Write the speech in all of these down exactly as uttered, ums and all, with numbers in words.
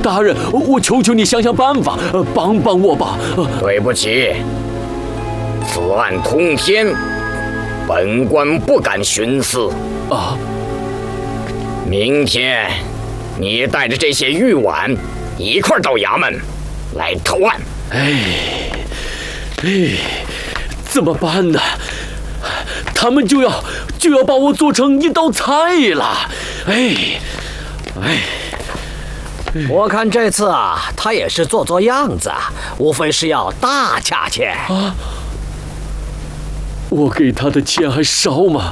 大人，我求求你想想办法，帮帮我吧。 对不起，此案通天，本官不敢徇私。 啊！ 明天，你带着这些玉碗一块到衙门来投案。 哎，哎，怎么办呢？他们就要就要把我做成一道菜了。哎，哎。 我看这次啊，他也是做做样子，无非是要大价钱啊！我给他的钱还少吗？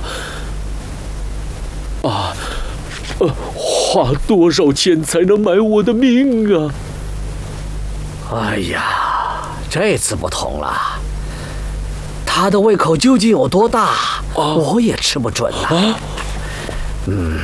啊，呃，花多少钱才能买我的命啊？ 哎呀，这次不同了，他的胃口究竟有多大，啊、我也吃不准呐。啊、嗯。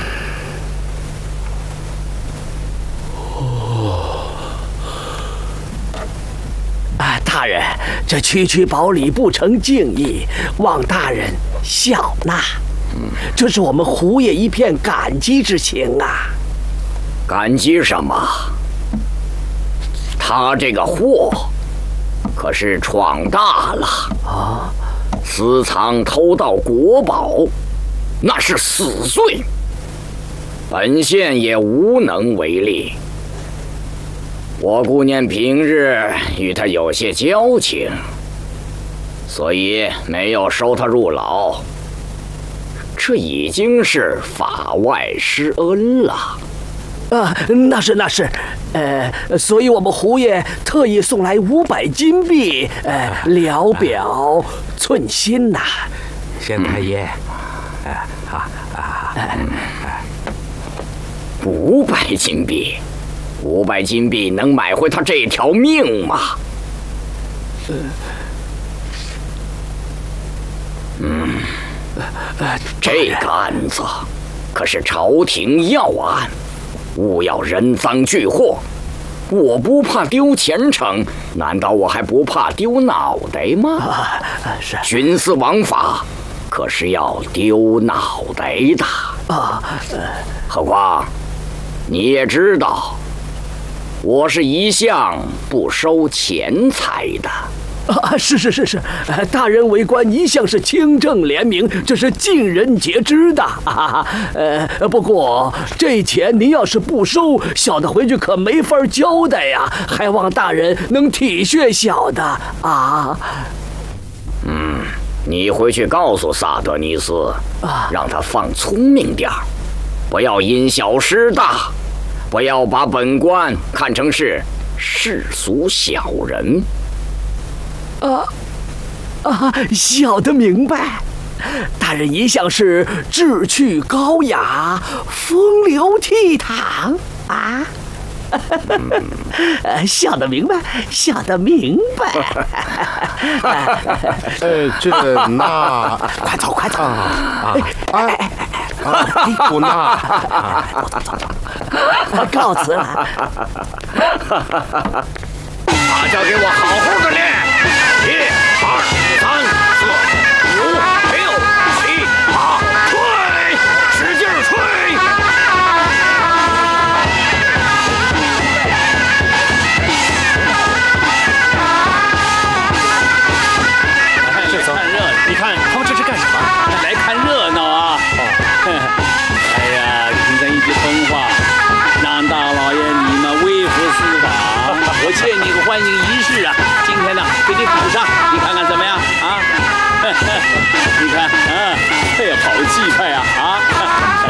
大人，这区区薄礼不成敬意，望大人笑纳。这是我们胡爷一片感激之情啊！ 感激什么？他这个货可是闯大了啊！私藏偷盗国宝，那是死罪，本县也无能为力。我姑娘平日与他有些交情，所以没有收他入牢。这已经是法外施恩了。 啊，那是那是，呃，所以我们胡爷特意送来五百金币，呃，聊表寸心呐、啊。县太爷，啊啊啊！ 五百金币。五百金币能买回他这条命吗？嗯，这个案子可是朝廷要案，勿要人赃俱获。我不怕丢前程，难道我还不怕丢脑袋吗？啊、是。徇私枉法，可是要丢脑袋的啊！何况你也知道。我是一向不收钱财的。 啊，是是是是，大人为官一向是清正廉明，这是尽人皆知的啊。呃，不过这钱您要是不收，小的回去可没法交代呀，还望大人能体恤小的啊。 嗯，你回去告诉萨德尼斯，让他放聪明点儿，不要因小失大。不要把本官看成是世俗小人。 啊啊，小的明白。大人一向是志趣高雅、风流倜傥啊。嗯、小的明白，小的明白。 呃，这那快走，快走！ 啊啊啊！不那， 走走走，告辞了。 大家给我好好的练，一、二、三、四、五、六、七、八，吹，使劲吹！ 这看热闹，你看他们这是干什么？来看热闹啊！哎呀，听咱一句疯话，让大老爷你们微服私访，我欠你个欢迎仪式啊！今天呢，给你补上